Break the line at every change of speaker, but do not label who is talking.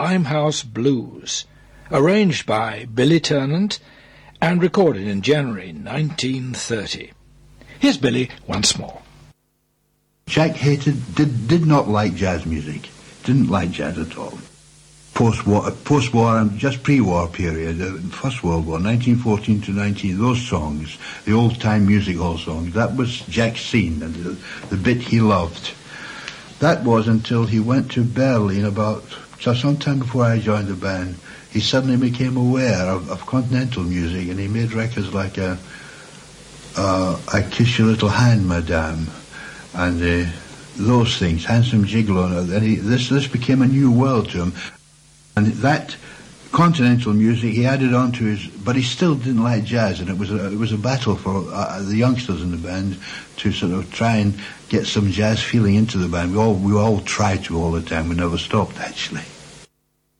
Limehouse Blues, arranged by Billy Ternant and recorded in January 1930. Here's Billy once more.
Jack did not like jazz music, didn't like jazz at all. Post-war and just pre-war period, First World War, 1914 to 19, those songs, the old-time music hall songs, that was Jack's scene, and the bit he loved. That was until he went to Berlin just some time before I joined the band. He suddenly became aware of continental music, and he made records like I Kiss Your Little Hand, Madame, and those things, Handsome Gigolo. This became a new world to him. And that continental music he added on to his, but he still didn't like jazz, and it was a battle for the youngsters in the band to sort of try and get some jazz feeling into the band. We all tried to all the time. We never stopped, actually.